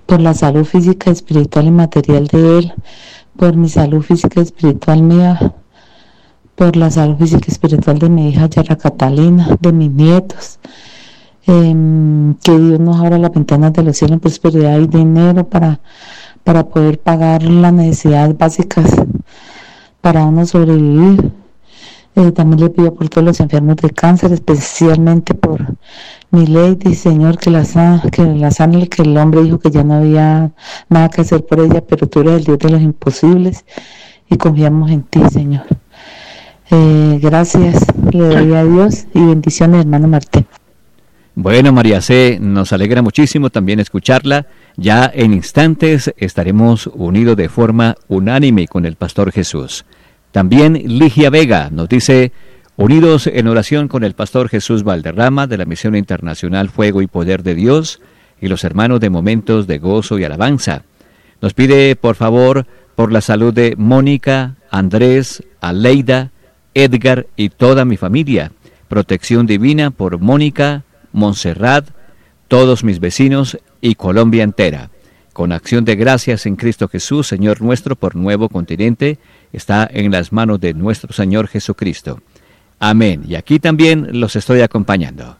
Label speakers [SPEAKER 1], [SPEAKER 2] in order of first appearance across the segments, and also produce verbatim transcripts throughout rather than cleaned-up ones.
[SPEAKER 1] por la salud física, espiritual y material de él, por mi salud física y espiritual mía, por la salud física y espiritual de mi hija Yara Catalina, de mis nietos. Eh, que Dios nos abra las ventanas de los cielos en prosperidad y dinero para, para poder pagar las necesidades básicas para uno sobrevivir. Eh, también le pido por todos los enfermos de cáncer, especialmente por mi Lady, Señor, que la, que la sane, que el hombre dijo que ya no había nada que hacer por ella, pero tú eres el Dios de los imposibles y confiamos en ti, Señor. Eh, gracias, le doy a Dios y bendiciones, hermano Martín.
[SPEAKER 2] Bueno, María C., nos alegra muchísimo también escucharla. Ya en instantes estaremos unidos de forma unánime con el Pastor Jesús. También Ligia Vega nos dice, unidos en oración con el Pastor Jesús Valderrama de la Misión Internacional Fuego y Poder de Dios y los hermanos de Momentos de Gozo y Alabanza. Nos pide, por favor, por la salud de Mónica, Andrés, Aleida, Edgar y toda mi familia. Protección divina por Mónica, Montserrat, todos mis vecinos y Colombia entera. Con acción de gracias en Cristo Jesús, Señor nuestro, por nuevo continente, está en las manos de nuestro Señor Jesucristo. Amén. Y aquí también los estoy acompañando.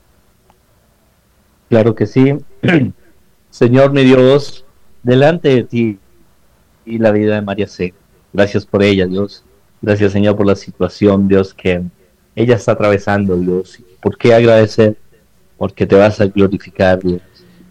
[SPEAKER 3] Claro que sí. Señor mi Dios, delante de ti y la vida de María C. Gracias por ella, Dios. Gracias, Señor, por la situación, Dios, que ella está atravesando, Dios. ¿Por qué agradecer? Porque te vas a glorificar, Dios.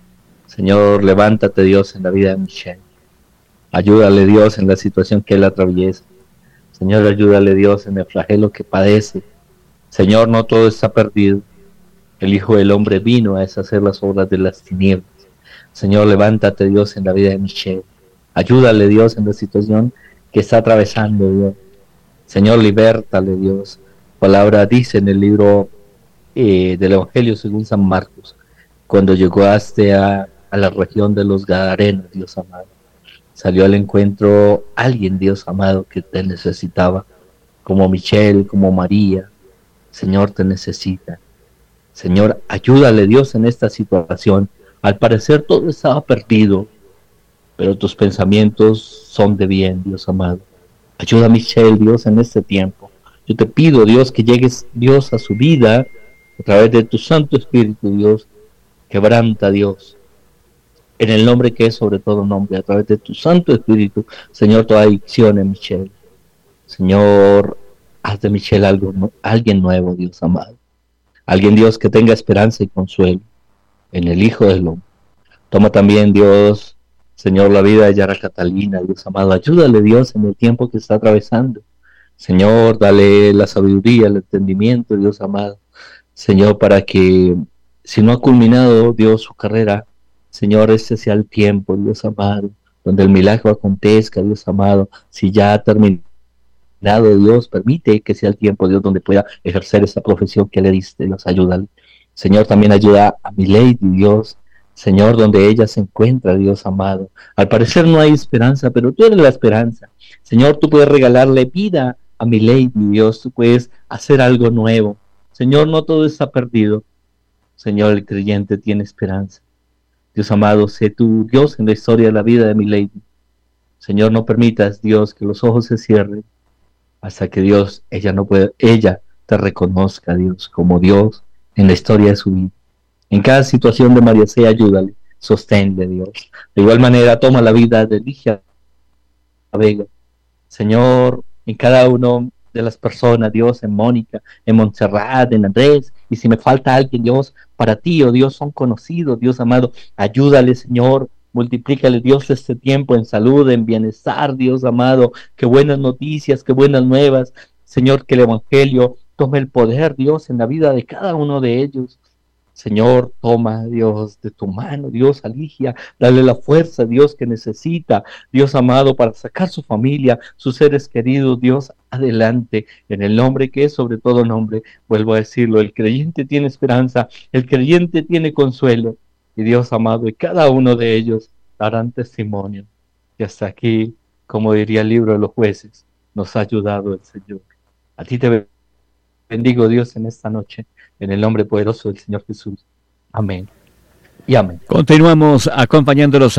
[SPEAKER 3] Señor, levántate, Dios, en la vida de Michelle. Ayúdale, Dios, en la situación que él atraviesa. Señor, ayúdale, Dios, en el flagelo que padece. Señor, no todo está perdido. El Hijo del Hombre vino a deshacer las obras de las tinieblas. Señor, levántate, Dios, en la vida de Michelle. Ayúdale, Dios, en la situación que está atravesando, Dios. Señor, libértale, Dios. Palabra dice en el libro eh, del Evangelio según San Marcos, cuando llegaste a, a la región de los Gadarenos, Dios amado, salió al encuentro alguien, Dios amado, que te necesitaba, como Michelle, como María. Señor, te necesita. Señor, ayúdale, Dios, en esta situación. Al parecer todo estaba perdido, pero tus pensamientos son de bien, Dios amado. Ayuda a Michelle, Dios, en este tiempo. Yo te pido, Dios, que llegues, Dios, a su vida a través de tu Santo Espíritu, Dios. Quebranta, Dios, en el nombre que es sobre todo nombre, a través de tu Santo Espíritu, Señor, toda adicción en Michelle. Señor, haz de Michelle algo, alguien nuevo, Dios amado. Alguien, Dios, que tenga esperanza y consuelo en el Hijo del Hombre. Toma también, Dios, Señor, la vida de Yara Catalina, Dios amado. Ayúdale, Dios, en el tiempo que está atravesando. Señor, dale la sabiduría, el entendimiento, Dios amado. Señor, para que, si no ha culminado, Dios, su carrera, Señor, este sea el tiempo, Dios amado, donde el milagro acontezca, Dios amado. Si ya ha terminado, Dios, permite que sea el tiempo, Dios, donde pueda ejercer esa profesión que le diste, Dios, ayúdale. Señor, también ayuda a mi Lady, Dios, Señor, donde ella se encuentra, Dios amado. Al parecer no hay esperanza, pero tú eres la esperanza. Señor, tú puedes regalarle vida a mi Lady, Dios, tú puedes hacer algo nuevo. Señor, no todo está perdido. Señor, el creyente tiene esperanza. Dios amado, sé tú, Dios, en la historia de la vida de mi Lady. Señor, no permitas, Dios, que los ojos se cierren hasta que Dios, ella no puede, ella te reconozca, Dios, como Dios en la historia de su vida. En cada situación de María C, ayúdale, sosténle, Dios. De igual manera, toma la vida de Ligia Vega. Señor, en cada uno de las personas, Dios, en Mónica, en Montserrat, en Andrés, y si me falta alguien, Dios, para ti, oh Dios, son conocidos, Dios amado, ayúdale, Señor, multiplícale, Dios, este tiempo en salud, en bienestar, Dios amado, qué buenas noticias, qué buenas nuevas, Señor, que el Evangelio tome el poder, Dios, en la vida de cada uno de ellos. Señor, toma, Dios, de tu mano, Dios, a Ligia, dale la fuerza, Dios, que necesita, Dios amado, para sacar su familia, sus seres queridos, Dios, adelante, en el nombre que es sobre todo nombre. Vuelvo a decirlo, el creyente tiene esperanza, el creyente tiene consuelo, y Dios amado, y cada uno de ellos darán testimonio, y hasta aquí, como diría el libro de los jueces, nos ha ayudado el Señor. A ti te bendigo, Dios, en esta noche, en el nombre poderoso del Señor Jesús. Amén y amén.
[SPEAKER 2] Continuamos acompañándolos